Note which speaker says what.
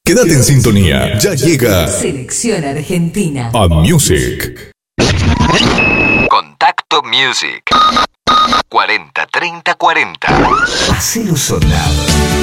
Speaker 1: Quédate en sintonía. Ya llega
Speaker 2: Selección Argentina.
Speaker 1: A Music.
Speaker 3: Contacto Music. 40 30 40.
Speaker 4: Hacelo sonar.